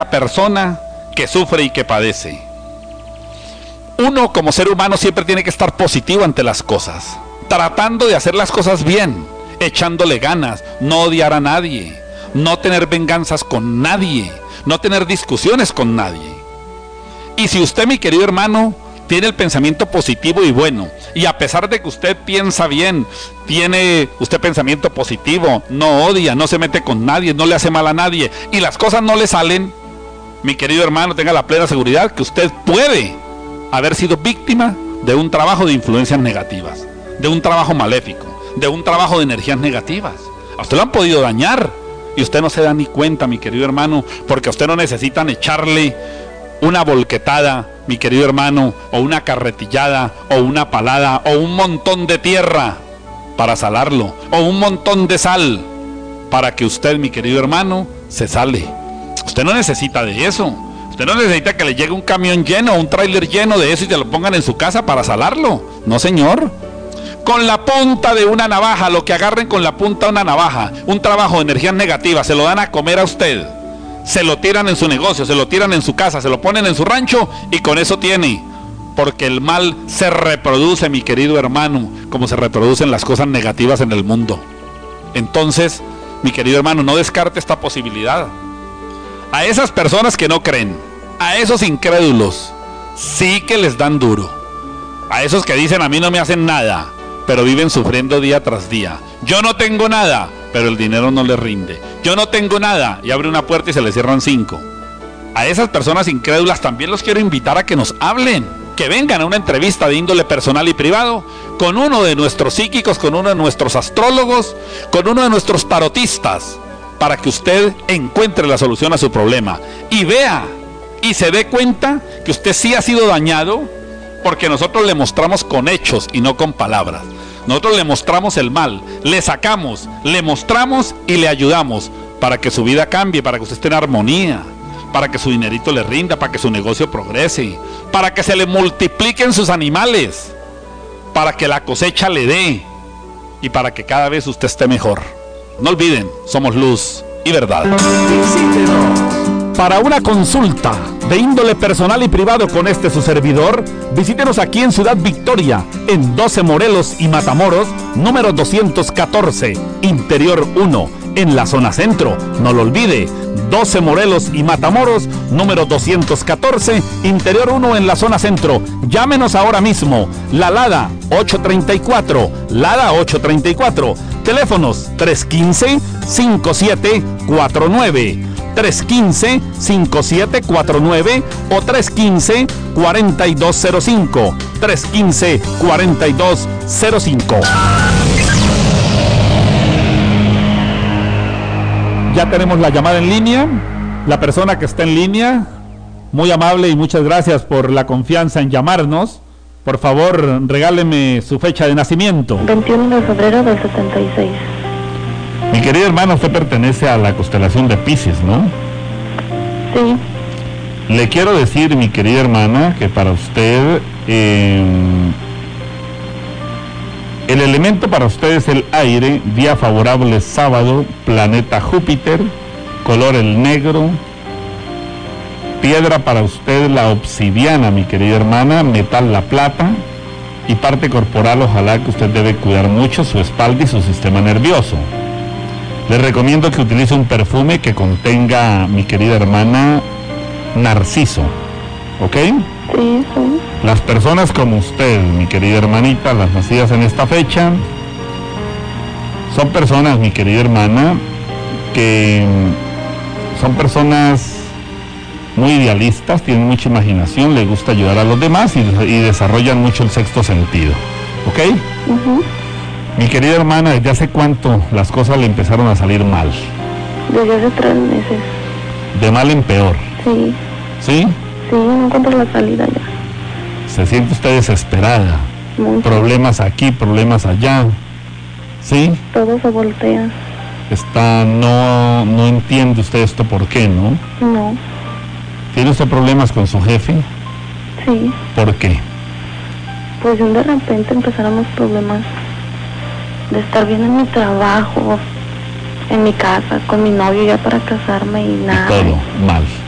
aquella persona que sufre y que padece. Uno como ser humano siempre tiene que estar positivo ante las cosas, tratando de hacer las cosas bien, echándole ganas, no odiar a nadie, no tener venganzas con nadie, no tener discusiones con nadie. Y si usted, mi querido hermano, tiene el pensamiento positivo y bueno, y a pesar de que usted piensa bien, tiene usted pensamiento positivo, no odia, no se mete con nadie, no le hace mal a nadie, y las cosas no le salen, mi querido hermano, tenga la plena seguridad que usted puede haber sido víctima de un trabajo de influencias negativas, de un trabajo maléfico, de un trabajo de energías negativas. A usted lo han podido dañar y usted no se da ni cuenta, mi querido hermano, porque a usted no necesitan echarle una volquetada, mi querido hermano, o una carretillada, o una palada, o un montón de tierra para salarlo, o un montón de sal para que usted, mi querido hermano, se sale. Usted no necesita de eso. Usted no necesita que le llegue un camión lleno, un tráiler lleno de eso y se lo pongan en su casa para salarlo. No, señor. Con la punta de una navaja, lo que agarren con la punta de una navaja, un trabajo de energías negativas, se lo dan a comer a usted. Se lo tiran en su negocio, se lo tiran en su casa, se lo ponen en su rancho y con eso tiene. Porque el mal se reproduce, mi querido hermano, como se reproducen las cosas negativas en el mundo. Entonces, mi querido hermano, no descarte esta posibilidad. A esas personas que no creen, a esos incrédulos, sí que les dan duro. A esos que dicen a mí no me hacen nada, pero viven sufriendo día tras día. Yo no tengo nada, pero el dinero no les rinde. Yo no tengo nada, y abre una puerta y se le cierran 5. A esas personas incrédulas también los quiero invitar a que nos hablen, que vengan a una entrevista de índole personal y privado con uno de nuestros psíquicos, con uno de nuestros astrólogos, con uno de nuestros tarotistas, para que usted encuentre la solución a su problema y vea y se dé cuenta que usted sí ha sido dañado, porque nosotros le mostramos con hechos y no con palabras. Nosotros le mostramos el mal, le sacamos, le mostramos y le ayudamos para que su vida cambie, para que usted esté en armonía, para que su dinerito le rinda, para que su negocio progrese, para que se le multipliquen sus animales, para que la cosecha le dé y para que cada vez usted esté mejor. No olviden, somos luz y verdad. Para una consulta de índole personal y privado con su servidor, visítenos aquí en Ciudad Victoria, en 12 Morelos y Matamoros, número 214, Interior 1, en la zona centro. No lo olvide, 12 Morelos y Matamoros, número 214, Interior 1, en la zona centro. Llámenos ahora mismo, la Lada 834, Lada 834, teléfonos 315-5749. 315-5749 o 315-4205. 315-4205. Ya tenemos la llamada en línea. La persona que está en línea, muy amable y muchas gracias por la confianza en llamarnos. Por favor, regáleme su fecha de nacimiento. 21 de febrero del 76. Mi querido hermano, usted pertenece a la constelación de Piscis, ¿no? Sí. Le quiero decir, mi querida hermana, que para usted el elemento para usted es el aire. Día favorable sábado, planeta Júpiter, color el negro, piedra para usted la obsidiana, mi querida hermana, metal la plata, y parte corporal, ojalá que usted debe cuidar mucho su espalda y su sistema nervioso. Le recomiendo que utilice un perfume que contenga, mi querida hermana, narciso, ¿ok? Sí, sí. Las personas como usted, mi querida hermanita, las nacidas en esta fecha, son personas, mi querida hermana, que son personas muy idealistas, tienen mucha imaginación, les gusta ayudar a los demás y desarrollan mucho el sexto sentido, ¿ok? Uh-huh. Mi querida hermana, ¿desde hace cuánto las cosas le empezaron a salir mal? Desde hace 3 meses. De mal en peor. Sí. ¿Sí? Sí, no encuentro la salida ya. Se siente usted desesperada. Mucho. Problemas aquí, problemas allá. ¿Sí? Todo se voltea. No entiende usted esto por qué, ¿no? No. ¿Tiene usted problemas con su jefe? Sí. ¿Por qué? Pues de repente empezaron los problemas de estar bien en mi trabajo, en mi casa, con mi novio ya para casarme y nada. Y todo mal.